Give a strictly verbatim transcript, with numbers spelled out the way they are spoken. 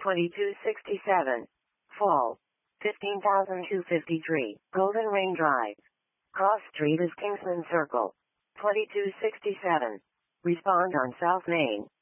twenty-two sixty-seven. Fall. fifteen thousand two hundred fifty-three. Golden Ring Drive. Cross Street is Kingsman Circle. twenty-two sixty-seven. Respond on South Main.